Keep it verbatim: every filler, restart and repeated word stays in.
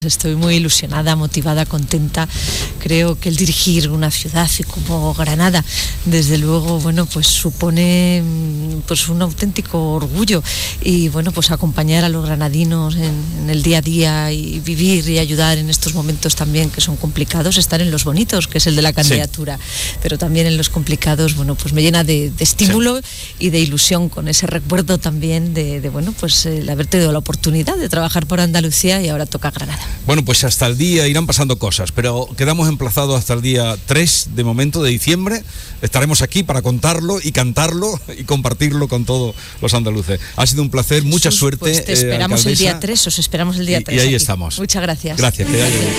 Estoy muy ilusionada, motivada, contenta. Creo que el dirigir una ciudad como Granada, desde luego, bueno, pues supone pues un auténtico orgullo y bueno, pues acompañar a los granadinos en, en el día a día y vivir y ayudar en estos momentos también que son complicados, estar en los bonitos, que es el de la candidatura, sí. Pero también en los complicados, bueno, pues me llena de, de estímulo sí. Y de ilusión con ese recuerdo también de, de bueno, pues el haber tenido la oportunidad de trabajar por Andalucía y ahora toca Granada. Bueno, pues hasta el día irán pasando cosas, pero quedamos emplazados hasta el día tres de momento de diciembre. Estaremos aquí para contarlo y cantarlo y compartirlo con todos los andaluces. Ha sido un placer, mucha Jesús, suerte. Pues te esperamos eh, el día tres, os esperamos el día tres. Y, y ahí aquí. estamos. Muchas gracias. Gracias. Que haya